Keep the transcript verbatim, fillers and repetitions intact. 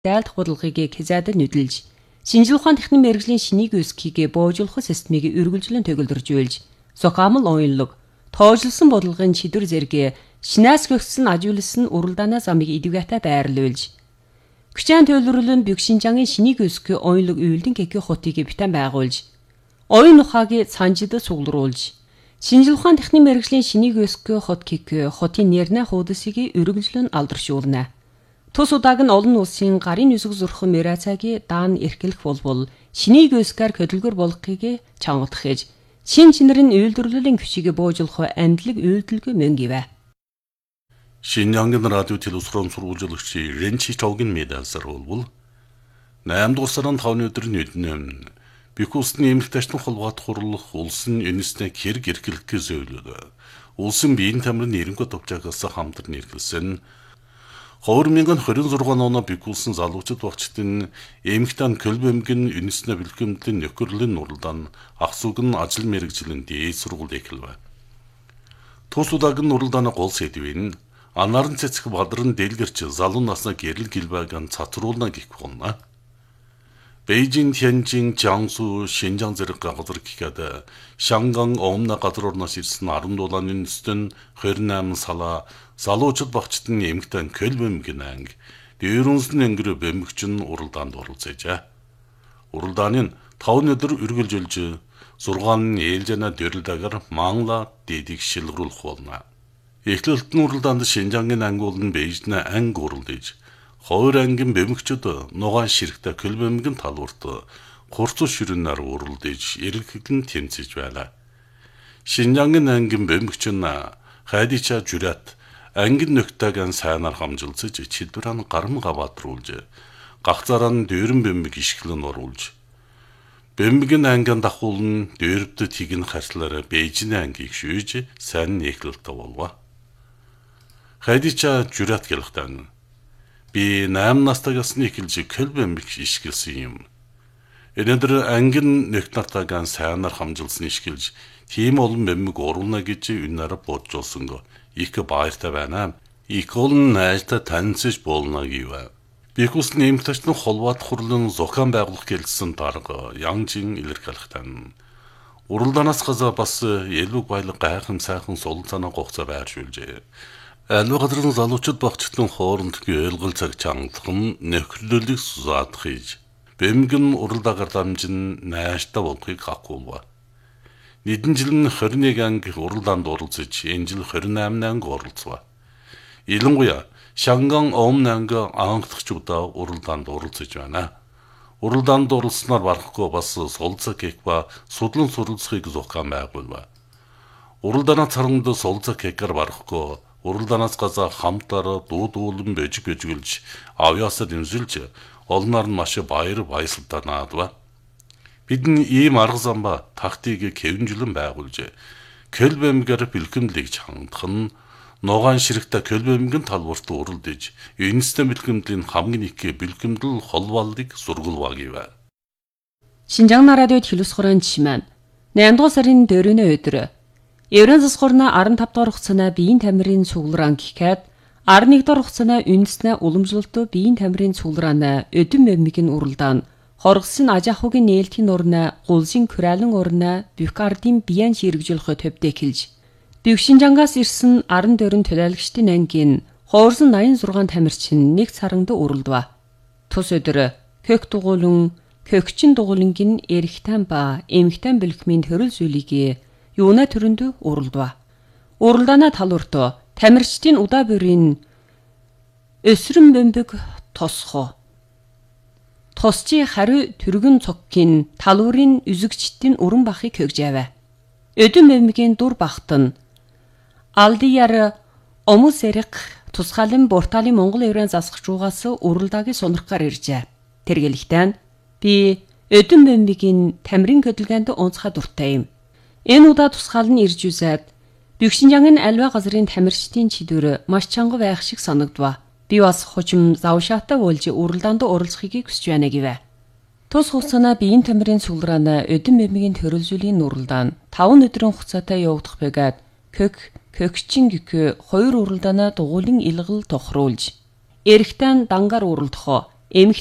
дайлдах бодлогыг хязаадад нүдэлж, шинжлэх ухааны техникийн мэргэжлийн шинийг өсгөхийг боожуулах системийг үргэлжлэн төгөлдржүүлж, зохиомл уянлаг, тоожлсон бодлогын чидүр зэрэг шинээс гөгссөн ажуулсан уралдаанаа замыг идэвхтэй байрлуулж, Күчэн төлөвлөрөл нь Бюкшинжангийн шинийг өсгөх уянлаг үйлдэн гэхээ хотыг битэн байгуулж, оюун ухааг цаанжид цуглуулж, шинжлэх ухааны техникийн мэргэжлийн шинийг өсгөх хот гэхээ хотын нэрнэ хуудасыг үргэлжлэн алдаршуулна. Тус удааг нь олон улсын гарын нүсэг зурхан мэрацагийн даан эрхлэх болбол шинийг өсгөхөр хөдөлгөр болохыг чангадах гэж шин чинэрийн үйлдвэрлэлийн хүчийг боожуулах андлаг үйлдэлгүй мөнгөвэ. Шинжангийн радио телевизрон сурвалжуулагч Ренчи Чоугийн медалсаар болбол наймд сарын тавны өдрийн үднэм Бикусны эмэгтэйчдын холбоот хурлах улсын юнистик хэрэг эрхлэх зөвлөд улсын биеийн тамирын нэрнгөө товчаагаас хамтран эрхэлсэн хоёр мянган хорин зургаан оноо Бикусын залуучууд багчдын эмэгтэйн көлбөмгөн юнистик бэлгэмдлийн нөхөрлөлийн нуралдаан ахсуг нь ажил мэргэжлийн дээд сургууль эхэлв. Тус удаагийн нуралдааны гол сэдвийн Анарын цэцэг бадрын дэлгэрч залуу насна гэрэл гэлбайган цацруулна гэх болно. Бээжин, Тяньжин, Jiangsu, Шинжаан зэрэг газар гэхэд Шанган өмнө газар орноос ирсэн арван дулааны үндэстэн двадцать восемь салаа залуучууд багчдын эмэгтэй Көлбөмгөн анги дээрүнсэн ангиро бэмгчин уралдаанд оролцоожээ. Уралдааны тавны өдөр үргэлжилж зургаан ээлжэна дөрлөдөгөр Мангла дэдийг шилгэрүүлэх болно. Эхлэлт нь уралдаанд Шинжаангийн анги болон Бээжин анги уралдаж хоёр ангийн бэмгчүүд нугаан ширхтэ Көлбөмгөн талуурт хурц ширүүнээр уралдаж эргэлэн тэмцэж байлаа. Шинжаангийн ангийн бэмгчин Хайдича Журат ангин нөхтэйгэн сайнаар хамжилцаж чидвэран гарам гаваатруулж гагцаараа нь дөрөн бэмэг ишгэлэн оруулж бэмгийн ангин дахуулн дөрөвдөд хигэн харслаараа Бээжин ангийг шүүж сайн нэхлэлт болов. Хайдича Журат гэлхтэн би восемь настайгаас нь эхэлж Көлбөмбөг ишгэлсэн юм. Өнөөдөр ангин нөхд нартайгаан сайнаар хамжилсан ишгэлж тийм олон бэмэг уруулна гэж үнээр боджолсонго их баяртай байна. Их олон найзтай танилцж болно гэв. Бикусны эмэгтэйчдын холбоот хурлын зохион байгуулах гэлсэн дарга Янжин илэрхийлэхтэн уралдаанаас газар бас элбэг баялаг гайхам сайхан сул цанаа гогцоо байршуулжээ. Альва газрын залуучууд багчдын хооронд ойлголт цаг чангалах нь нөхөрлөлийг сузаадах хийж бэмгэн уралдаагаар дамжин найштай болохыг хакуулва. Нэгэн жил нь двадцать один анги уралдаанд оролцож энэ жил двадцать восемь анги оролцов. Илэнгуяа Шанган өмнө анги анхдагчудаа уралдаанд оролцож байна. Уралдаанд оролцсноор барахгүй бас сулцаг кек ба судлан суралцахыг зохион байгуулва. Уралдааны царганд сулцаг кекээр барахгүй уралдаанаас газар хамтаар дууд уулан бэж бэжгэлж авьяасаа дэмжүүлж олноор нь маш баяр баясгалтай наадва. Бидний ийм арга замба тактикийг хэвнжлэн байгуулж Көлбөмгөр бэлгэмдлийг хандах нь нугаан ширхтэ Көлбөмгөн талбарт уралдаж юнистик бэлгэмдлийн хамгийн их бэлгэмдэл холбоолыг сургуулваа гэв. Шинжаан радио телевизрон чимэн восемь дугаар сарын дөрөвний өдөр Еврен засгуурна арвантав дахь хугацааны биеийн тамирын цуглаан гэхэд арван нэг дахь хугацааны үндэснэ уламжлалт биеийн тамирын цуглаан өдөн мэмгийн уралдаан хоргосын аж ахуйн нээлтийн урна гулсын куралын урна Бюкардын биян хэрэгжүүлэх төвд эхэлж Бюкшинжангаас ирсэн арван дөрвөн төлөөлөгчдийн ангийн хуурсан восемьдесят шесть тамирчин нэг царангад уралдав. Тус өдөр кök дугуулан көгчин дугуулангийн эрэгтэн ба эмэгтэн бэлгмийн төрөл зүйлийг юуна төрөнд уралдав. Уралдаана талуурт тамирчдын удаа бүрийн өсрөн бөмбөг тосхо. Тосчи хариу түргэн цоггийн талуурын үзэгчдийн өрөн бахыг хөгжээв. Өдөн бөмбөгийн дур багтан Алдияр Омусэрэг тусгаалan Борталын Монгол Еврен засагчуугаас уралдаагийн сонирхгаар иржээ. Тэргэлэгтэн би өдөн бөмбөгийн тамирын хөдөлгөөнд онцгой дуртай юм. Энэ удаа тусгаал нь ирж үзээд Бюкшинжангийн альва газрын тамирчдын чидвэр маш чанга байх шиг санагдав. Би бас хожим завшаатай болж уралдаанд оролцохыг хүсэж байна гэв. Тус хугацааны биеийн тамирын цуглаан өдөн бэмгийн төрөлжүүлийн уралдаан таван өдрийн хугацаатай явагдах байгаад кök көгчин гэх хоёр уралдаанаа дугуулын илгэл тохируулж эрэгтэн дангаар уралдах эмэгтэй